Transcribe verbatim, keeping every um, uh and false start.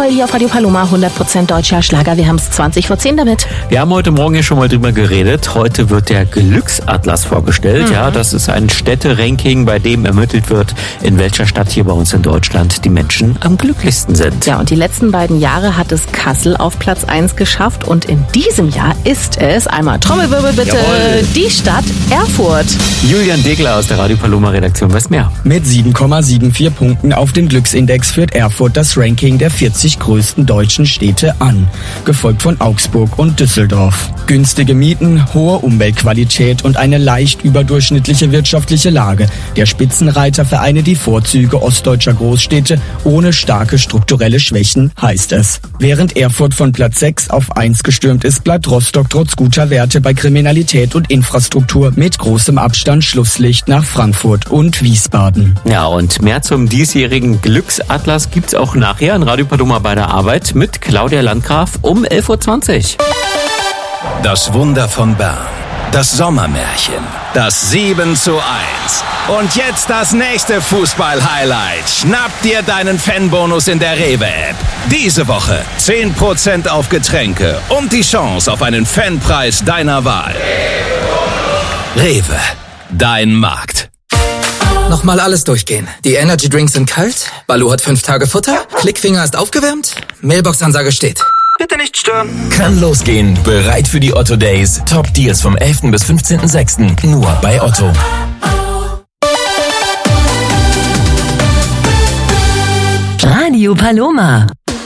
Nicole hier auf Radio Paloma, hundert Prozent deutscher Schlager. Wir haben es zwanzig vor zehn damit. Wir haben heute Morgen ja schon mal drüber geredet. Heute wird der Glücksatlas vorgestellt. Mhm. Ja, das ist ein Städteranking, bei dem ermittelt wird, in welcher Stadt hier bei uns in Deutschland die Menschen am glücklichsten sind. Ja, und die letzten beiden Jahre hat es Kassel auf Platz eins geschafft. Und in diesem Jahr ist es, einmal Trommelwirbel bitte, Jawohl. die Stadt Erfurt. Julian Degler aus der Radio Paloma Redaktion weiß mehr. Mit sieben Komma vierundsiebzig Punkten auf den Glücksindex führt Erfurt das Ranking der vierzig größten deutschen Städte an, gefolgt von Augsburg und Düsseldorf. Günstige Mieten, hohe Umweltqualität und eine leicht überdurchschnittliche wirtschaftliche Lage. Der Spitzenreiter vereine die Vorzüge ostdeutscher Großstädte ohne starke strukturelle Schwächen, heißt es. Während Erfurt von Platz sechs auf eins gestürmt ist, bleibt Rostock trotz guter Werte bei Kriminalität und Infrastruktur mit großem Abstand Schlusslicht nach Frankfurt und Wiesbaden. Ja, und mehr zum diesjährigen Glücksatlas gibt's auch nachher in Radio Paloma bei der Arbeit mit Claudia Landgraf um elf Uhr zwanzig. Das Wunder von Bern. Das Sommermärchen. Das sieben zu eins. Und jetzt das nächste Fußball-Highlight. Schnapp dir deinen Fanbonus in der Rewe-App. Diese Woche zehn Prozent auf Getränke und die Chance auf einen Fanpreis deiner Wahl. Rewe, dein Markt. Nochmal alles durchgehen. Die Energy Drinks sind kalt, Baloo hat fünf Tage Futter, Klickfinger ist aufgewärmt, Mailbox-Ansage steht. Bitte nicht stören. Kann losgehen. Bereit für die Otto Days. Top Deals vom elften bis fünfzehnten sechsten Nur bei Otto. Radio Paloma.